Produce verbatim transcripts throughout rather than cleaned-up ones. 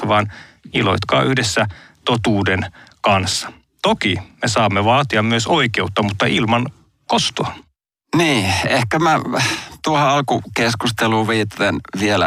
asioista, vaan iloitkaa yhdessä totuuden kanssa. Toki me saamme vaatia myös oikeutta, mutta ilman kostoa. Niin, ehkä mä tuohon alkukeskusteluun viitaten vielä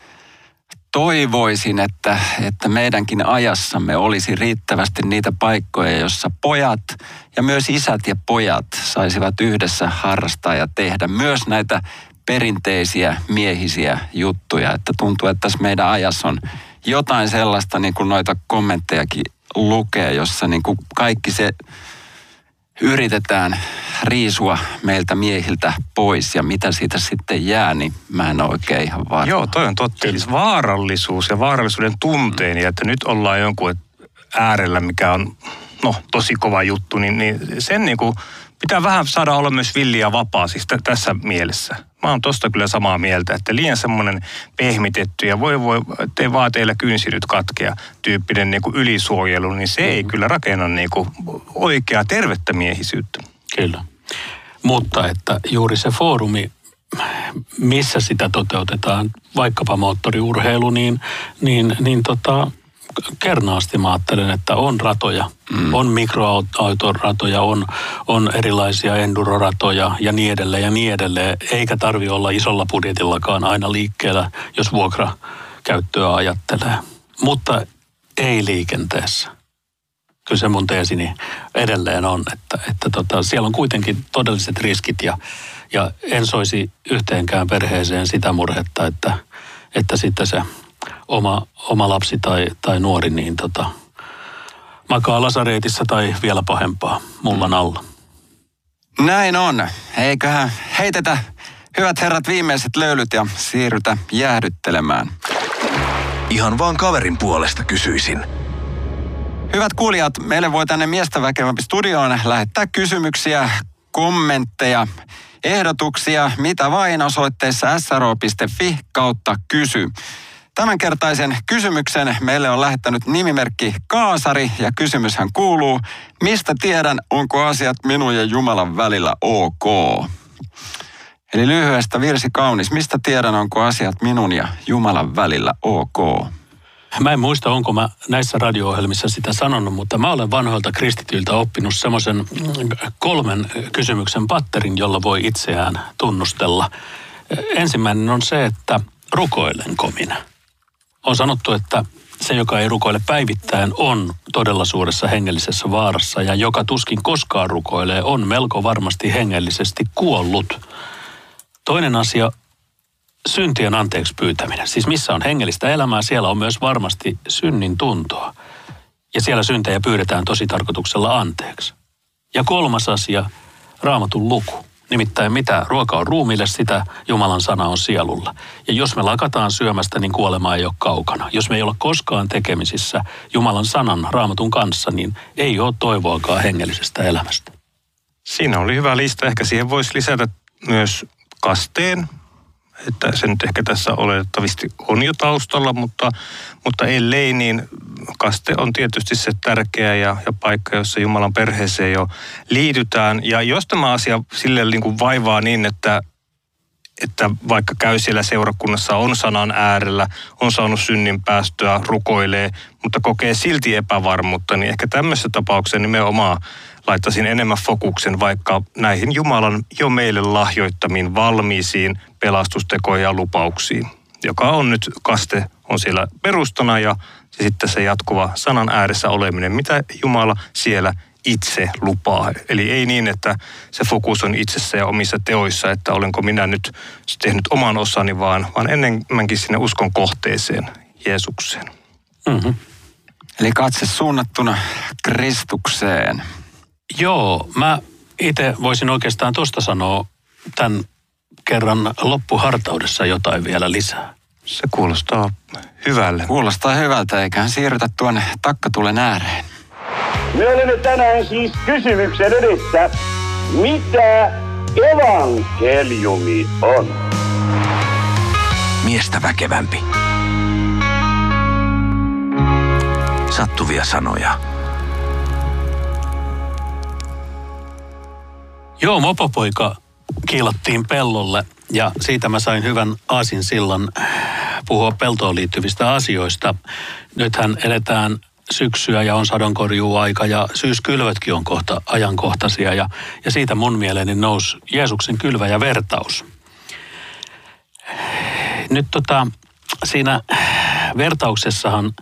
toivoisin, että, että meidänkin ajassamme olisi riittävästi niitä paikkoja, jossa pojat ja myös isät ja pojat saisivat yhdessä harrastaa ja tehdä myös näitä perinteisiä miehisiä juttuja. Että tuntuu, että tässä meidän ajassa on jotain sellaista, niin kuin noita kommenttejakin lukee, jossa niin kuin kaikki se yritetään riisua meiltä miehiltä pois ja mitä siitä sitten jää, niin mä en ole oikein ihan varma. Joo, toi on totta. Siis vaarallisuus ja vaarallisuuden tunteen ja että nyt ollaan jonkun äärellä, mikä on no, tosi kova juttu, niin, niin sen niin kuin pitää vähän saada olla myös villi ja vapaa siis t- tässä mielessä. Mä oon tosta kyllä samaa mieltä, että liian semmoinen pehmitetty ja voi voi, te vaan teillä kynsi nyt katkea tyyppinen niin kuin ylisuojelu, niin se ei kyllä rakenna niin kuin oikeaa tervettä miehisyyttä. Kyllä. Mutta että juuri se foorumi, missä sitä toteutetaan, vaikkapa moottoriurheilu, niin, niin, niin tota, kernaasti mä ajattelen, että on ratoja. Mm. On mikroautoratoja, on, on erilaisia enduroratoja ja niin edelleen ja niin edelleen. Eikä tarvi olla isolla budjetillakaan aina liikkeellä, jos vuokrakäyttöä ajattelee. Mutta ei liikenteessä. Kyllä se mun teesini edelleen on, että, että tota, siellä on kuitenkin todelliset riskit ja, ja en soisi yhteenkään perheeseen sitä murhetta, että, että sitten se oma, oma lapsi tai, tai nuori niin tota, makaa lasareetissa tai vielä pahempaa mullan alla. Näin on. Eiköhän heitetä hyvät herrat viimeiset löylyt ja siirrytä jäähdyttelemään. Ihan vaan kaverin puolesta kysyisin. Hyvät kuulijat, meille voi tänne Miestä väkevämpi studioon lähettää kysymyksiä, kommentteja, ehdotuksia, mitä vain osoitteessa s r o piste f i kautta kysy. Tämänkertaisen kysymyksen meille on lähettänyt nimimerkki Kaasari ja kysymyshän kuuluu, mistä tiedän, onko asiat minun ja Jumalan välillä ok? Eli lyhyestä virsi kaunis, mistä tiedän, onko asiat minun ja Jumalan välillä ok? Mä en muista, onko mä näissä radio-ohjelmissa sitä sanonut, mutta mä olen vanhoilta kristityiltä oppinut semmoisen kolmen kysymyksen patterin, jolla voi itseään tunnustella. Ensimmäinen on se, että rukoilenko minä? On sanottu, että se, joka ei rukoile päivittäin, on todella suuressa hengellisessä vaarassa ja joka tuskin koskaan rukoilee, on melko varmasti hengellisesti kuollut. Toinen asia, syntien anteeksi pyytäminen. Siis missä on hengellistä elämää, siellä on myös varmasti synnin tuntoa. Ja siellä syntejä pyydetään tosi tarkoituksella anteeksi. Ja kolmas asia, Raamatun luku. Nimittäin mitä ruoka on ruumiille, sitä Jumalan sana on sielulla. Ja jos me lakataan syömästä, niin kuolema ei ole kaukana. Jos me ei olla koskaan tekemisissä Jumalan sanan, Raamatun kanssa, niin ei ole toivoakaan hengellisestä elämästä. Siinä oli hyvä lista. Ehkä siihen voisi lisätä myös kasteen. Että se nyt ehkä tässä oletettavasti on jo taustalla, mutta, mutta ellei, niin kaste on tietysti se tärkeä ja, ja paikka, jossa Jumalan perheeseen jo liitytään. Ja jos tämä asia sille niin kuin vaivaa niin, että, että vaikka käy siellä seurakunnassa, on sanan äärellä, on saanut synnin päästöä, rukoilee, mutta kokee silti epävarmuutta, niin ehkä tämmöisessä tapauksessa nimenomaan laittaisin enemmän fokuksen vaikka näihin Jumalan jo meille lahjoittamiin valmiisiin pelastustekoihin ja lupauksiin, joka on nyt kaste, on siellä perustana ja sitten se jatkuva sanan ääressä oleminen, mitä Jumala siellä itse lupaa. Eli ei niin, että se fokus on itsessä ja omissa teoissa, että olenko minä nyt tehnyt oman osani, vaan, vaan enemmänkin sinne uskon kohteeseen, Jeesukseen. Mm-hmm. Eli katse suunnattuna Kristukseen. Joo, mä itse voisin oikeastaan tuosta sanoa tämän kerran loppuhartaudessa jotain vielä lisää. Se kuulostaa hyvälle. Kuulostaa hyvältä, eiköhän siirrytä tuonne takkatulen ääreen. Me olemme tänään siis kysymyksen edessä, mitä evankeliumi on? Miestä väkevämpi. Sattuvia sanoja. Joo, mopopoika kiilattiin pellolle ja siitä mä sain hyvän aasinsillan puhua peltoon liittyvistä asioista. Nythän eletään syksyä ja on sadonkorjuuaika ja syyskylvötkin on kohta ajankohtaisia. Ja, ja siitä mun mieleeni nousi Jeesuksen kylväjävertaus. Nyt tota, siinä vertauksessahan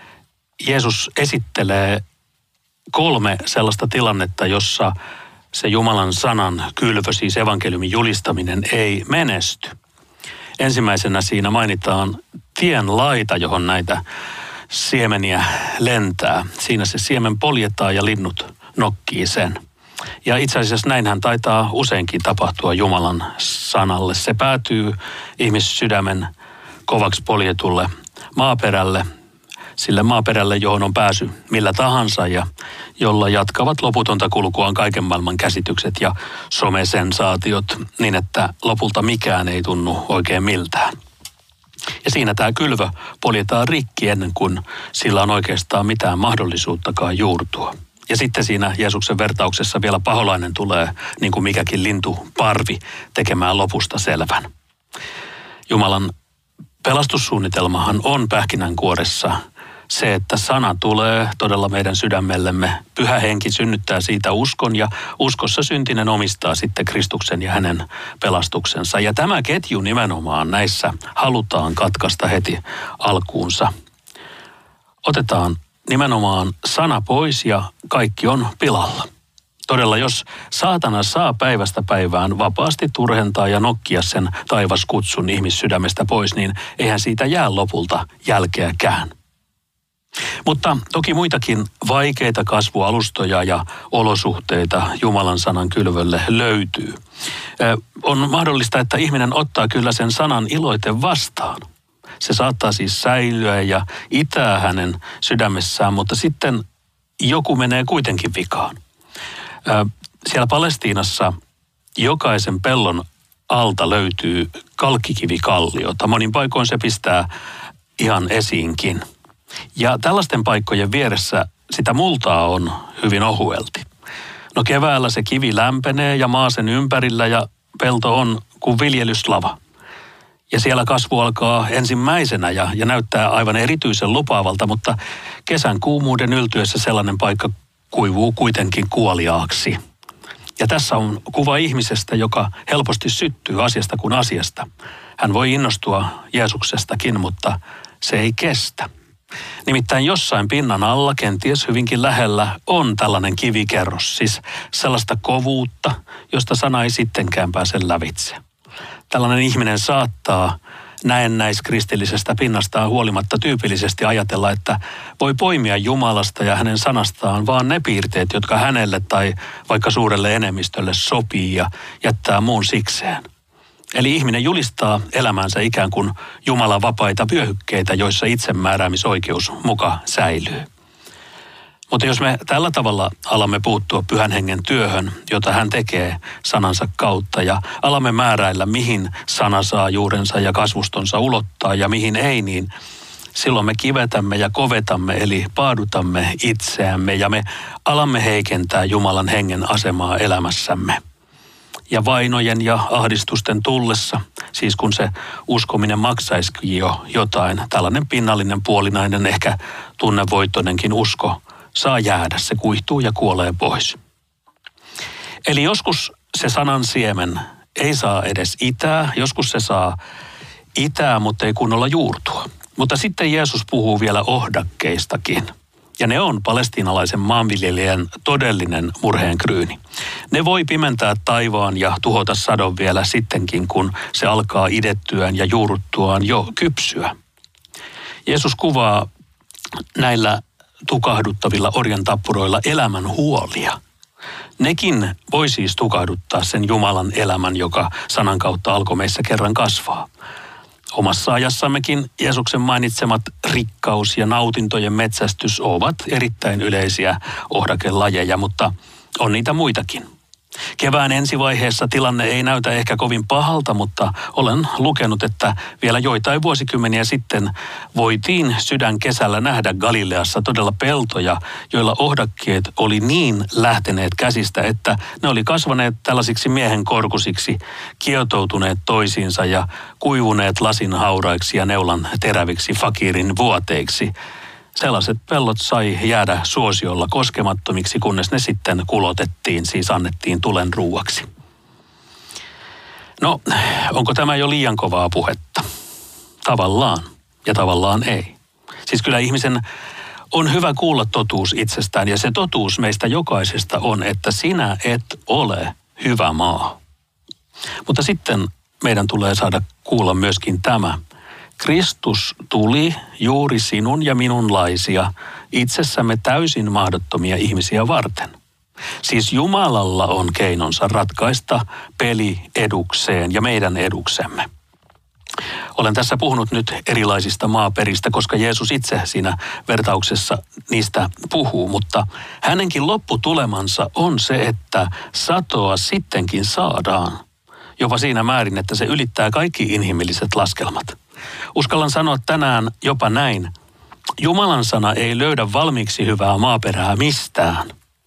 Jeesus esittelee kolme sellaista tilannetta, jossa se Jumalan sanan kylvö, siis evankeliumin julistaminen, ei menesty. Ensimmäisenä siinä mainitaan tien laita, johon näitä siemeniä lentää. Siinä se siemen poljetaan ja linnut nokkii sen. Ja itse asiassa näinhän taitaa useinkin tapahtua Jumalan sanalle. Se päätyy ihmissydämen kovaksi poljetulle maaperälle, sille maaperälle, johon on pääsy millä tahansa ja jolla jatkavat loputonta kulkuaan kaiken maailman käsitykset ja somesensaatiot niin, että lopulta mikään ei tunnu oikein miltään. Ja siinä tämä kylvö poljetaan rikki ennen kuin sillä on oikeastaan mitään mahdollisuuttakaan juurtua. Ja sitten siinä Jeesuksen vertauksessa vielä paholainen tulee, niin kuin mikäkin lintuparvi, tekemään lopusta selvän. Jumalan pelastussuunnitelmahan on pähkinänkuoressa se, että sana tulee todella meidän sydämellemme. Pyhä henki synnyttää siitä uskon ja uskossa syntinen omistaa sitten Kristuksen ja hänen pelastuksensa. Ja tämä ketju nimenomaan näissä halutaan katkaista heti alkuunsa. Otetaan nimenomaan sana pois ja kaikki on pilalla. Todella, jos saatana saa päivästä päivään vapaasti turhentaa ja nokkia sen taivaskutsun ihmissydämestä pois, niin eihän siitä jää lopulta jälkeäkään. Mutta toki muitakin vaikeita kasvualustoja ja olosuhteita Jumalan sanan kylvölle löytyy. On mahdollista, että ihminen ottaa kyllä sen sanan iloiten vastaan. Se saattaa siis säilyä ja itää hänen sydämessään, mutta sitten joku menee kuitenkin vikaan. Siellä Palestiinassa jokaisen pellon alta löytyy kalkkikivikalliota. Monin paikoin se pistää ihan esiinkin. Ja tällaisten paikkojen vieressä sitä multaa on hyvin ohuelti. No keväällä se kivi lämpenee ja maa sen ympärillä ja pelto on kuin viljelyslava. Ja siellä kasvu alkaa ensimmäisenä ja, ja näyttää aivan erityisen lupaavalta, mutta kesän kuumuuden yltyessä sellainen paikka kuivuu kuitenkin kuoliaaksi. Ja tässä on kuva ihmisestä, joka helposti syttyy asiasta kuin asiasta. Hän voi innostua Jeesuksestakin, mutta se ei kestä. Nimittäin jossain pinnan alla, kenties hyvinkin lähellä, on tällainen kivikerros, siis sellaista kovuutta, josta sana ei sittenkään pääse lävitse. Tällainen ihminen saattaa näennäiskristillisestä pinnastaan huolimatta tyypillisesti ajatella, että voi poimia Jumalasta ja hänen sanastaan vaan ne piirteet, jotka hänelle tai vaikka suurelle enemmistölle sopii ja jättää muun sikseen. Eli ihminen julistaa elämänsä ikään kuin Jumalan vapaita vyöhykkeitä, joissa itsemääräämisoikeus muka säilyy. Mutta jos me tällä tavalla alamme puuttua Pyhän Hengen työhön, jota hän tekee sanansa kautta ja alamme määräillä, mihin sana saa juurensa ja kasvustonsa ulottaa ja mihin ei, niin silloin me kivetämme ja kovetamme eli paadutamme itseämme ja me alamme heikentää Jumalan hengen asemaa elämässämme. Ja vainojen ja ahdistusten tullessa, siis kun se uskominen maksaisikin jo jotain, tällainen pinnallinen, puolinainen, ehkä tunnevoittoinenkin usko saa jäädä, se kuihtuu ja kuolee pois. Eli joskus se sanan siemen ei saa edes itää, joskus se saa itää, mutta ei kunnolla juurtua. Mutta sitten Jeesus puhuu vielä ohdakkeistakin. Ja ne on palestiinalaisen maanviljelijän todellinen murheenkryyni. Ne voi pimentää taivaan ja tuhota sadon vielä sittenkin, kun se alkaa idettyään ja juuruttuaan jo kypsyä. Jeesus kuvaa näillä tukahduttavilla orjantappuroilla elämän huolia. Nekin voi siis tukahduttaa sen Jumalan elämän, joka sanan kautta alkoi meissä kerran kasvaa. Omassa ajassammekin Jeesuksen mainitsemat rikkaus ja nautintojen metsästys ovat erittäin yleisiä ohdakelajeja, mutta on niitä muitakin. Kevään ensivaiheessa tilanne ei näytä ehkä kovin pahalta, mutta olen lukenut, että vielä joitain vuosikymmeniä sitten voitiin sydän kesällä nähdä Galileassa todella peltoja, joilla ohdakkeet oli niin lähteneet käsistä, että ne oli kasvaneet tällaisiksi miehen korkusiksi, kietoutuneet toisiinsa ja kuivuneet lasin hauraiksi ja neulan teräviksi fakirin vuoteiksi. Sellaiset pellot sai jäädä suosiolla koskemattomiksi, kunnes ne sitten kulotettiin, siis annettiin tulen ruuaksi. No, onko tämä jo liian kovaa puhetta? Tavallaan ja tavallaan ei. Siis kyllä ihmisen on hyvä kuulla totuus itsestään, ja se totuus meistä jokaisesta on, että sinä et ole hyvä maa. Mutta sitten meidän tulee saada kuulla myöskin tämä. Kristus tuli juuri sinun ja minunlaisia, itsessämme täysin mahdottomia ihmisiä varten. Siis Jumalalla on keinonsa ratkaista peli edukseen ja meidän eduksemme. Olen tässä puhunut nyt erilaisista maaperistä, koska Jeesus itse siinä vertauksessa niistä puhuu, mutta hänenkin lopputulemansa on se, että satoa sittenkin saadaan, jopa siinä määrin, että se ylittää kaikki inhimilliset laskelmat. Uskallan sanoa tänään jopa näin. Jumalan sana ei löydä valmiiksi hyvää maaperää mistään.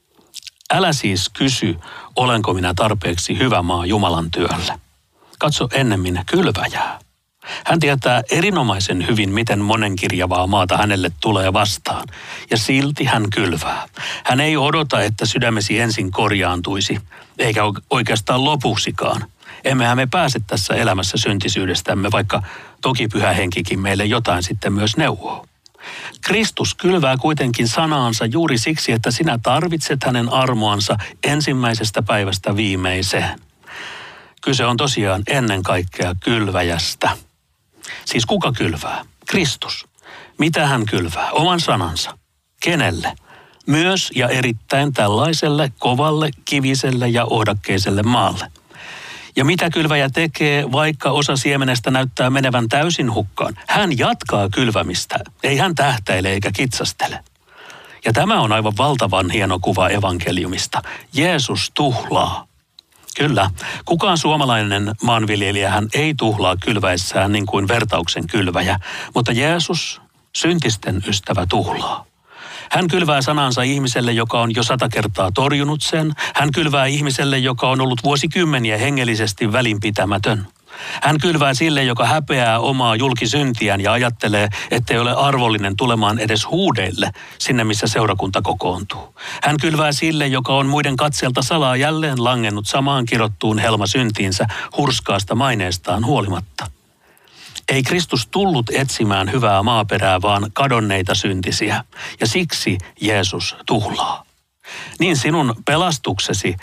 Älä siis kysy, olenko minä tarpeeksi hyvä maa Jumalan työlle. Katso ennemmin kylväjää. Hän tietää erinomaisen hyvin, miten monenkirjavaa maata hänelle tulee vastaan. Ja silti hän kylvää. Hän ei odota, että sydämesi ensin korjaantuisi, eikä oikeastaan lopuksikaan. Emmehän me pääse tässä elämässä syntisyydestämme, vaikka toki Pyhä Henkikin meille jotain sitten myös neuvoo. Kristus kylvää kuitenkin sanaansa juuri siksi, että sinä tarvitset hänen armoansa ensimmäisestä päivästä viimeiseen. Kyse on tosiaan ennen kaikkea kylväjästä. Siis kuka kylvää? Kristus. Mitä hän kylvää? Oman sanansa. Kenelle? Myös ja erittäin tällaiselle kovalle, kiviselle ja ohdakkeiselle maalle. Ja mitä kylväjä tekee, vaikka osa siemenestä näyttää menevän täysin hukkaan? Hän jatkaa kylvämistä. Ei hän tähtäile eikä kitsastele. Ja tämä on aivan valtavan hieno kuva evankeliumista. Jeesus tuhlaa. Kyllä, kukaan suomalainen maanviljelijä hän ei tuhlaa kylväessään niin kuin vertauksen kylväjä, mutta Jeesus, syntisten ystävä, tuhlaa. Hän kylvää sanansa ihmiselle, joka on jo sata kertaa torjunut sen. Hän kylvää ihmiselle, joka on ollut vuosikymmeniä hengellisesti välinpitämätön. Hän kylvää sille, joka häpeää omaa julkisyntiään ja ajattelee, ettei ole arvollinen tulemaan edes huudeille sinne, missä seurakunta kokoontuu. Hän kylvää sille, joka on muiden katseelta salaa jälleen langennut samaan kirottuun helmasyntiinsä hurskaasta maineestaan huolimatta. Ei Kristus tullut etsimään hyvää maaperää, vaan kadonneita syntisiä, ja siksi Jeesus tuhlaa. Niin sinun pelastuksesi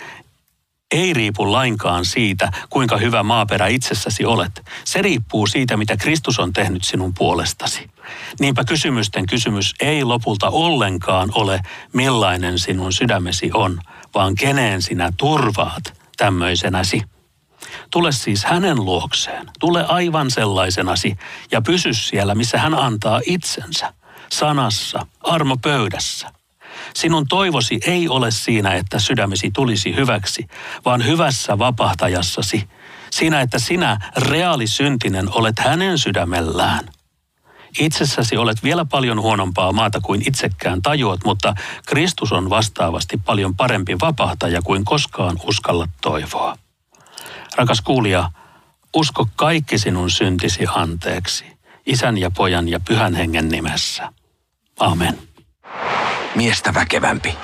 ei riipu lainkaan siitä, kuinka hyvä maaperä itsessäsi olet. Se riippuu siitä, mitä Kristus on tehnyt sinun puolestasi. Niinpä kysymysten kysymys ei lopulta ollenkaan ole, millainen sinun sydämesi on, vaan keneen sinä turvaat tämmöisenäsi. Tule siis hänen luokseen, tule aivan sellaisenasi ja pysy siellä, missä hän antaa itsensä, sanassa, armopöydässä. Sinun toivosi ei ole siinä, että sydämesi tulisi hyväksi, vaan hyvässä vapahtajassasi, siinä, että sinä reaalisyntinen olet hänen sydämellään. Itsessäsi olet vielä paljon huonompaa maata kuin itsekään tajuat, mutta Kristus on vastaavasti paljon parempi vapahtaja kuin koskaan uskallat toivoa. Rakas kuulija, usko kaikki sinun syntisi anteeksi, Isän ja Pojan ja Pyhän Hengen nimessä. Amen. Miestä väkevämpi.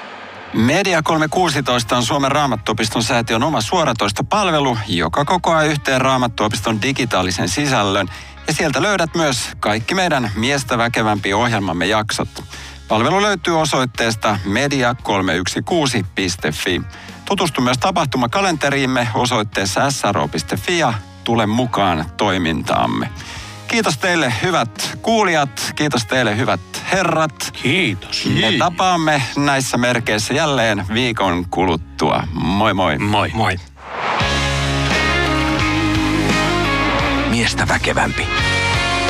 Media kolmesataakuusitoista on Suomen Raamattuopiston säätiön oma suoratoistopalvelu, joka kokoaa yhteen Raamattuopiston digitaalisen sisällön. Ja sieltä löydät myös kaikki meidän Miestä väkevämpi -ohjelmamme jaksot. Palvelu löytyy osoitteesta media kolme yksi kuusi piste fi. Tutustu myös tapahtumakalenteriimme osoitteessa s r o piste f i ja tule mukaan toimintaamme. Kiitos teille hyvät kuulijat, kiitos teille hyvät herrat. Kiitos. Me tapaamme näissä merkeissä jälleen viikon kuluttua. Moi moi. Moi. Moi. Miestä väkevämpi.